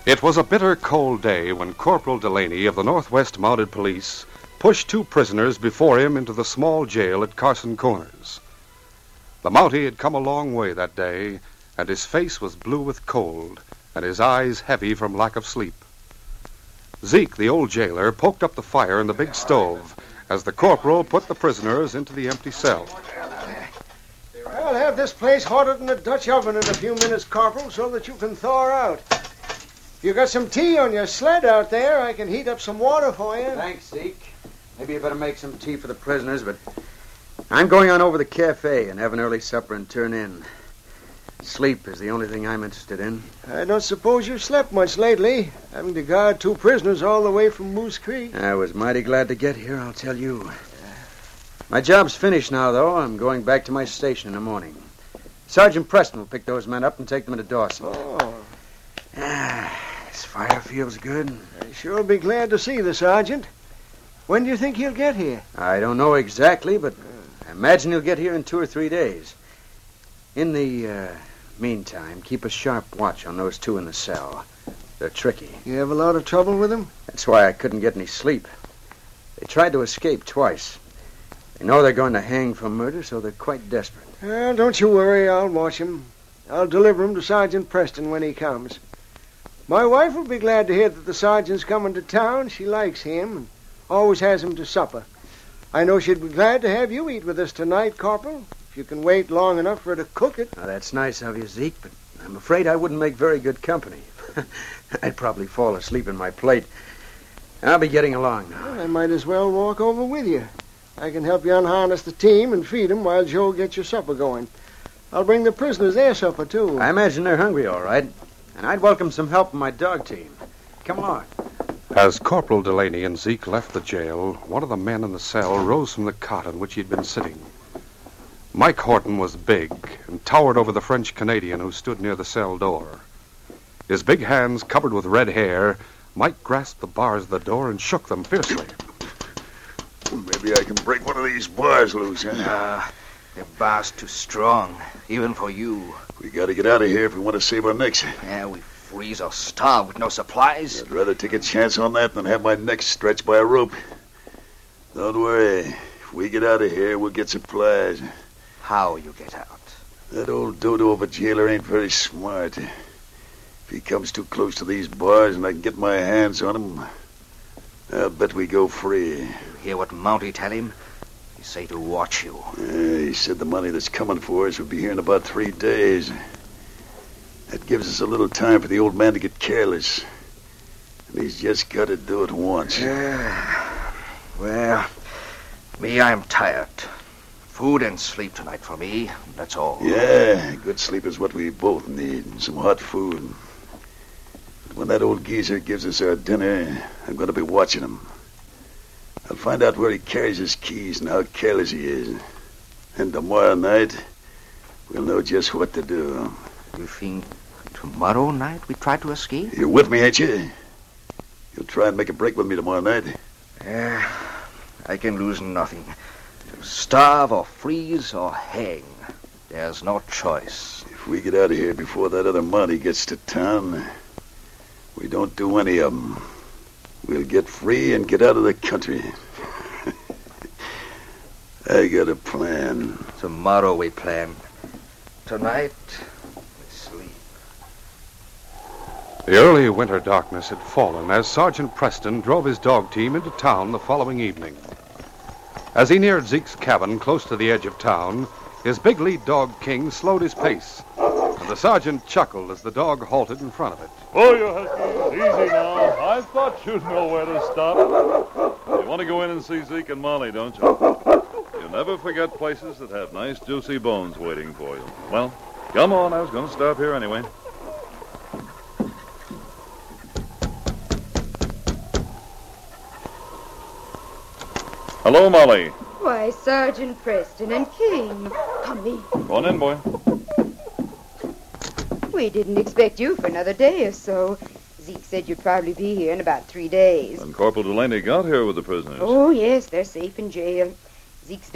It was a bitter, cold day when Corporal Delaney of the Northwest Mounted Police pushed two prisoners before him into the small jail at Carson Corners. The Mountie had come a long way that day, and his face was blue with cold, and his eyes heavy from lack of sleep. Zeke, the old jailer, poked up the fire in the big stove as the corporal put the prisoners into the empty cell. I'll have this place hotter than a Dutch oven in a few minutes, Corporal, so that you can thaw out. If you got some tea on your sled out there, I can heat up some water for you. Thanks, Zeke. Maybe you better make some tea for the prisoners, but I'm going on over to the cafe and have an early supper and turn in. Sleep is the only thing I'm interested in. I don't suppose you've slept much lately, having to guard two prisoners all the way from Moose Creek. I was mighty glad to get here, I'll tell you. My job's finished now, though. I'm going back to my station in the morning. Sergeant Preston will pick those men up and take them to Dawson. Oh. This fire feels good. I sure be glad to see the sergeant. When do you think he'll get here? I don't know exactly, but I imagine he'll get here in 2 or 3 days. In the meantime, keep a sharp watch on those two in the cell. They're tricky. You have a lot of trouble with them? That's why I couldn't get any sleep. They tried to escape twice. They know they're going to hang for murder, so they're quite desperate. Well, don't you worry. I'll watch him. I'll deliver him to Sergeant Preston when he comes. My wife will be glad to hear that the sergeant's coming to town. She likes him and always has him to supper. I know she'd be glad to have you eat with us tonight, Corporal, if you can wait long enough for her to cook it. Now, that's nice of you, Zeke, but I'm afraid I wouldn't make very good company. I'd probably fall asleep in my plate. I'll be getting along now. Well, I might as well walk over with you. I can help you unharness the team and feed them while Joe gets your supper going. I'll bring the prisoners their supper, too. I imagine they're hungry, all right. And I'd welcome some help from my dog team. Come along. As Corporal Delaney and Zeke left the jail, one of the men in the cell rose from the cot on which he'd been sitting. Mike Horton was big and towered over the French Canadian who stood near the cell door. His big hands covered with red hair, Mike grasped the bars of the door and shook them fiercely. Maybe I can break one of these bars loose, huh? The bar's too strong, even for you. We gotta get out of here if we want to save our necks. Yeah, we freeze or starve with no supplies. I'd rather take a chance on that than have my neck stretched by a rope. Don't worry. If we get out of here, we'll get supplies. How you get out? That old dodo of a jailer ain't very smart. If he comes too close to these bars and I can get my hands on him, I'll bet we go free. You hear what Mountie tell him? He say to watch you. He said the money that's coming for us will be here in about 3 days. That gives us a little time for the old man to get careless. And he's just got to do it once. Well, me, I'm tired. Food and sleep tonight for me, that's all. Yeah, good sleep is what we both need. And some hot food. But when that old geezer gives us our dinner, I'm going to be watching him. I'll find out where he carries his keys and how careless he is. And tomorrow night, we'll know just what to do. You think tomorrow night we try to escape? You're with me, ain't you? You'll try and make a break with me tomorrow night? I can lose nothing. Starve or freeze or hang. There's no choice. If we get out of here before that other Monty gets to town, we don't do any of them. We'll get free and get out of the country. I got a plan. Tomorrow we plan. Tonight, we sleep. The early winter darkness had fallen as Sergeant Preston drove his dog team into town the following evening. As he neared Zeke's cabin close to the edge of town, his big lead dog, King, slowed his pace, and the sergeant chuckled as the dog halted in front of it. Oh, you Huskies, easy now. I thought you'd know where to stop. You want to go in and see Zeke and Molly, don't you? You'll never forget places that have nice, juicy bones waiting for you. Well, come on. I was going to stop here anyway. Hello, Molly. Why, Sergeant Preston and King. Come in. Go on in, boy. We didn't expect you for another day or so. Zeke said you'd probably be here in about 3 days. When Corporal Delaney got here with the prisoners. Oh, yes, they're safe in jail. Zeke's